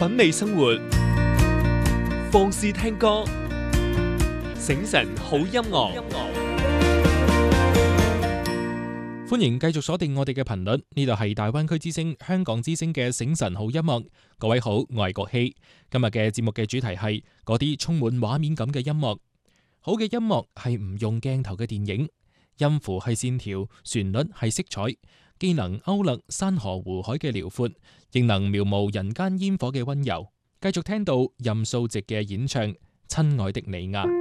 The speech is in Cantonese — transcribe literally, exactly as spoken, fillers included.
品味生活，放肆聽歌，醒神好音樂。 歡迎繼續鎖定我哋嘅頻率，呢度係大灣區之聲、香港之聲嘅醒神好音樂。各位好，我係國希。今日嘅節目嘅主題係嗰啲充滿畫面感嘅音樂。好嘅音樂係唔用鏡頭嘅電影，音符係線條，旋律係色彩，既能勾勒山河湖海嘅遼闊，亦能描摹人間煙火嘅溫柔。繼續聽到任素汐嘅演唱《親愛的你啊》。